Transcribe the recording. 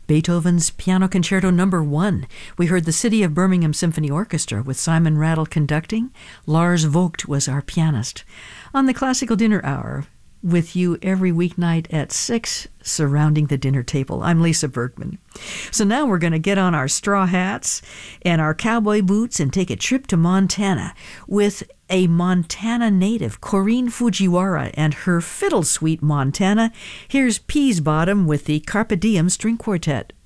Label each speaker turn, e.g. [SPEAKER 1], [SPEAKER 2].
[SPEAKER 1] Beethoven's Piano Concerto No. 1. We heard the City of Birmingham Symphony Orchestra with Simon Rattle conducting. Lars Vogt was our pianist. On the Classical Dinner Hour, with you every weeknight at 6, surrounding the dinner table. I'm Lisa Bergman. So now we're going to get on our straw hats and our cowboy boots and take a trip to Montana with a Montana native, Corinne Fujiwara, and her Fiddle Suite Montana. Here's Peasbottom with the Carpe Diem String Quartet.